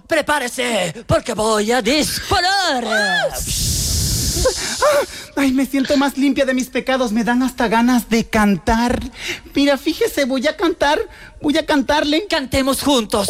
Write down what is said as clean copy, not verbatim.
prepárese, porque voy a disparar. Ay, me siento más limpia de mis pecados. Me dan hasta ganas de cantar. Mira, fíjese, voy a cantarle. Cantemos juntos.